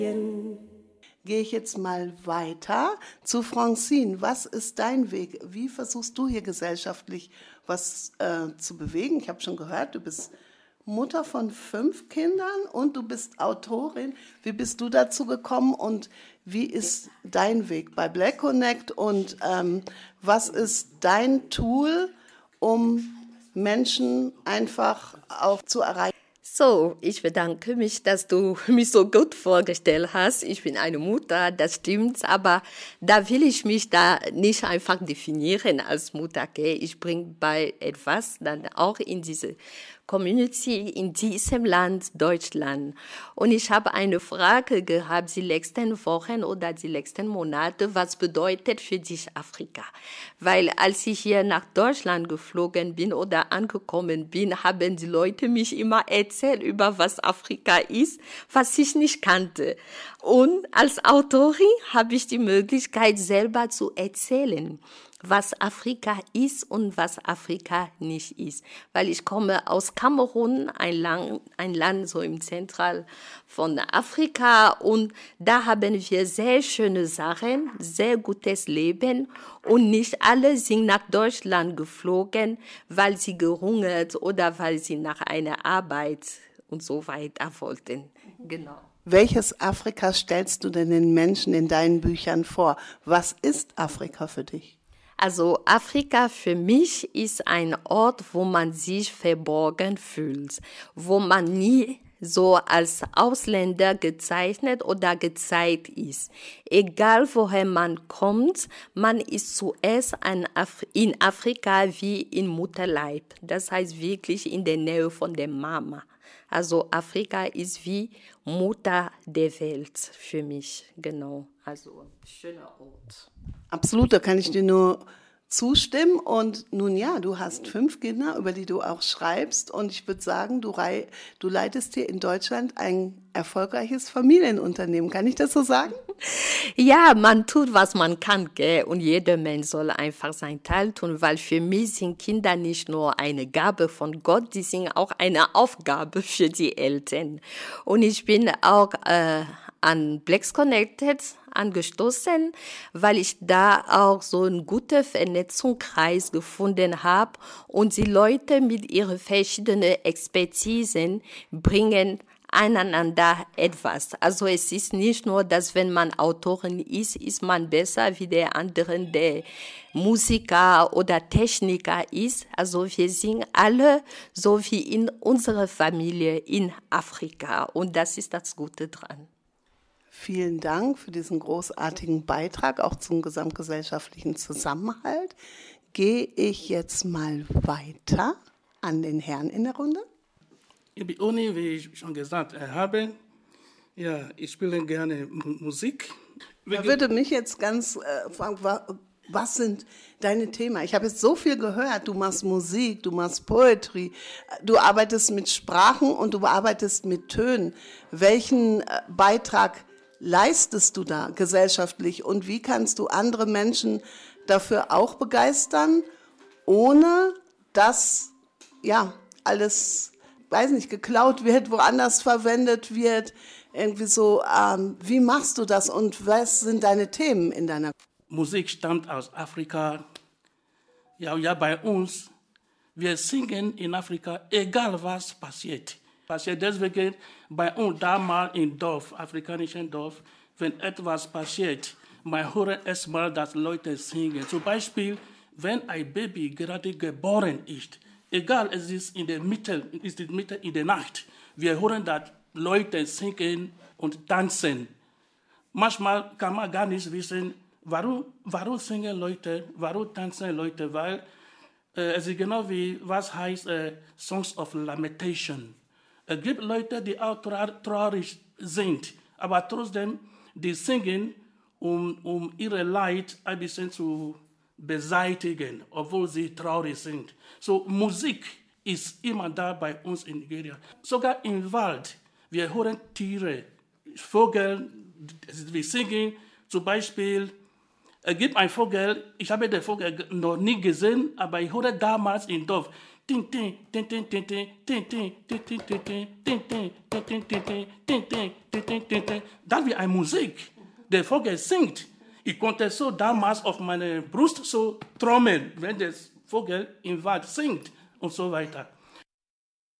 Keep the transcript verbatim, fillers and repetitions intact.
Gehe ich jetzt mal weiter zu Francine. Was ist dein Weg? Wie versuchst du hier gesellschaftlich was äh, zu bewegen? Ich habe schon gehört, du bist Mutter von fünf Kindern und du bist Autorin. Wie bist du dazu gekommen und wie ist dein Weg bei Black Connect und ähm, was ist dein Tool, um Menschen einfach auch zu erreichen? So, ich bedanke mich, dass du mich so gut vorgestellt hast. Ich bin eine Mutter, das stimmt, aber da will ich mich da nicht einfach definieren als Mutter. Okay? Ich bringe bei etwas dann auch in diese Community in diesem Land, Deutschland. Und ich habe eine Frage gehabt, die letzten Wochen oder die letzten Monate, was bedeutet für dich Afrika? Weil als ich hier nach Deutschland geflogen bin oder angekommen bin, haben die Leute mich immer erzählt über was Afrika ist, was ich nicht kannte. Und als Autorin habe ich die Möglichkeit, selber zu erzählen, was Afrika ist und was Afrika nicht ist. Weil ich komme aus Kamerun, ein Land, ein Land so im Zentral von Afrika und da haben wir sehr schöne Sachen, sehr gutes Leben und nicht alle sind nach Deutschland geflogen, weil sie gehungert oder weil sie nach einer Arbeit und so weiter wollten. Genau. Welches Afrika stellst du denn den Menschen in deinen Büchern vor? Was ist Afrika für dich? Also Afrika für mich ist ein Ort, wo man sich verborgen fühlt, wo man nie so als Ausländer gezeichnet oder gezeigt ist. Egal woher man kommt, man ist zuerst in Afrika wie in Mutterleib. Das heißt wirklich in der Nähe von der Mama. Also Afrika ist wie Mutter der Welt für mich, genau. Also schöner Ort. Absolut, da kann ich dir nur zustimmen. Und nun ja, du hast fünf Kinder, über die du auch schreibst. Und ich würde sagen, du, rei- du leitest hier in Deutschland ein erfolgreiches Familienunternehmen. Kann ich das so sagen? Ja, man tut, was man kann, gell? Und jeder Mensch soll einfach seinen Teil tun, weil für mich sind Kinder nicht nur eine Gabe von Gott, die sind auch eine Aufgabe für die Eltern. Und ich bin auch äh, an Black Connected angestoßen, weil ich da auch so einen guten Vernetzungskreis gefunden habe und die Leute mit ihren verschiedenen Expertisen bringen einander etwas. Also es ist nicht nur, dass wenn man Autorin ist, ist man besser wie der andere, der Musiker oder Techniker ist. Also wir sind alle so wie in unserer Familie in Afrika und das ist das Gute dran. Vielen Dank für diesen großartigen Beitrag, auch zum gesamtgesellschaftlichen Zusammenhalt. Gehe ich jetzt mal weiter an den Herrn in der Runde. Ich bin Oni, wie ich schon gesagt habe. Ja, ich spiele gerne Musik. Da würde mich jetzt ganz äh, fragen, was sind deine Themen? Ich habe jetzt so viel gehört. Du machst Musik, du machst Poetry, du arbeitest mit Sprachen und du arbeitest mit Tönen. Welchen äh, Beitrag leistest du da gesellschaftlich und wie kannst du andere Menschen dafür auch begeistern, ohne dass ja alles, weiß nicht, geklaut wird, woanders verwendet wird, irgendwie so, ähm, wie machst du das und was sind deine Themen in deiner Musik stammt aus Afrika. Ja, ja, bei uns, wir singen in Afrika, egal was passiert. Passiert deswegen bei uns damals im Dorf, afrikanischen Dorf, wenn etwas passiert, man hört erstmal, dass Leute singen. Zum Beispiel, wenn ein Baby gerade geboren ist, egal, es ist in der Mitte, ist in Mitte in der Nacht, wir hören, dass Leute singen und tanzen. Manchmal kann man gar nicht wissen, warum, warum singen Leute, warum tanzen Leute, weil äh, es ist genau wie, was heißt äh, Songs of Lamentation. Es gibt Leute, die auch traurig sind, aber trotzdem, die singen, um, um ihre Leid ein bisschen zu beseitigen, obwohl sie traurig sind. So, Musik ist immer da bei uns in Nigeria. Sogar im Wald, wir hören Tiere, Vögel, wir singen, zum Beispiel, es gibt einen Vogel, ich habe den Vogel noch nie gesehen, aber ich höre damals im Dorf, Das wie eine Musik. Der Vogel singt. Ich konnte so damals auf meine Brust so trommeln, wenn der Vogel im Wald singt und so weiter.